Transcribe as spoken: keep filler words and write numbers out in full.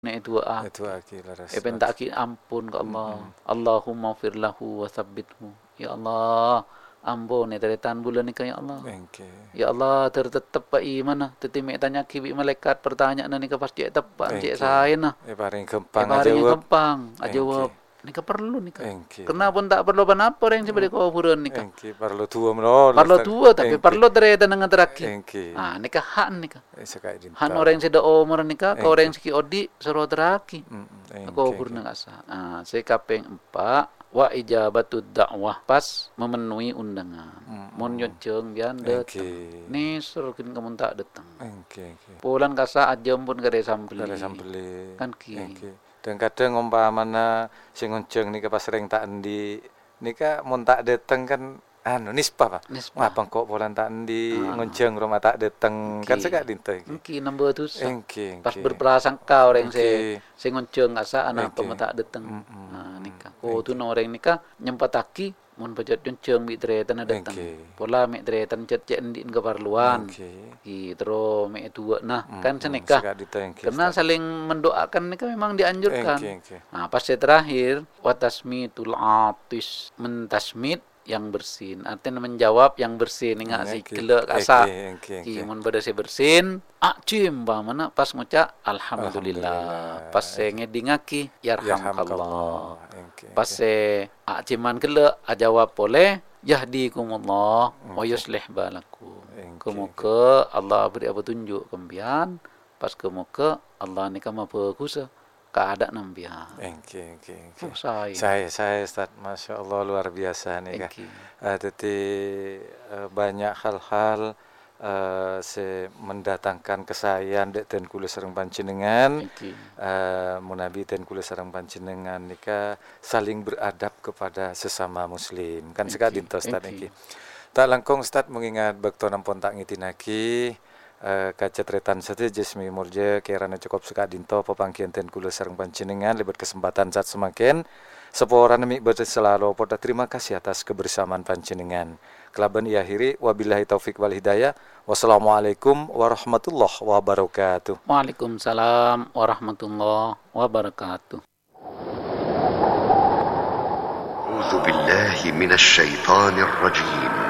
Nek itu ah. Itu aki laras. Eh bentak ki ampun ke Allah. Allahumma fir lahu wa tsabbithu. Ya Allah, ampun ni teretan bulan ni ya Allah. Engke. Ya Allah, tertetep pa iman ah. Tetimek tanya ki bi malaikat pertanyaan ni ka pas cek tepan cek sain ah. Eh paring kempang aja aja jawab. Kempang aja jawab. Ni ka perlu ni ka. Kenapa pun tak perlu apa orang sebagai kau buran ni ka. Engke perlu tua melo. Perlu tua tapi perlu teretan dengan teraki. Engke. Ah ni ka hak ni ka. Sekai dinta. Han orang sida umur ni ka, kau orang siki odi suruh teraki. Kau buran ngasa. Ah, sekapeng empat wa ijabatud dakwah pas memenuhi undangan. Mun nyoceng bian datang. Ni suruhin kamu tak datang. Engke. Pulan kasa ajam pun kare sampeli. Kare sampeli. Kan ki. Dan kadang umpamana sing ngonceng nika pas sering tak endi nika mun tak dateng kan anu nispa Pak. Ngapang kok pulan tak endi ah. ngonceng rumah tak dateng kan sekak dinta iki. Engki nambah tu. Engki. Pas berprasangka orang se sing ngonceng asa ana apa tak dateng. Nah nika. Oh tu orang nika nyempataki mun pajat jonceng bi tretan datang. Pola mek tretan cet cek endi keperluan. Ki terus mek tua nah mm, kan seneka. Karena saling mendoakan nika memang dianjurkan. Engke, engke. Nah pas terakhir watasmitul atis mentasmit yang bersin artinya menjawab yang bersin ingat si kelak asa ki mun bade se bersin acim ba mana pas ngucap alhamdulillah pas se ngedingaki yarhamkallah pas se aciman kelak ajawab boleh yahdikumullah wa yuslih balakum kemuka Allah beri petunjuk kembian pas kemuka Allah ni kama pegusa keadaan nambiah. Engke, engke, engke. Oh, saya. saya, saya Ustaz, Masya Allah luar biasa nih kak. Uh, jadi uh, banyak hal-hal uh, se mendatangkan kesayan dek ten kula sareng panjenengan. Uh, munabi ten kula sareng panjenengan nika saling beradab kepada sesama muslim. Kan sekali dinto Ustaz niki. Tak langkung Ustaz mengingat bekto nampun tak ngitinaki. Uh, kaca tretan sate Jasmi Murja kirana cukup suka dinto pepangkian ten kula sareng panjenengan lebat kesempatan saat semakin seporan mi berarti selalu poda terima kasih atas kebersamaan panjenengan. Kelaban diakhiri wabillahi taufik wal hidayah. Wassalamualaikum warahmatullahi wabarakatuh. Waalaikumsalam warahmatullahi wabarakatuh. A'udzu billahi minasy syaithanir rajim.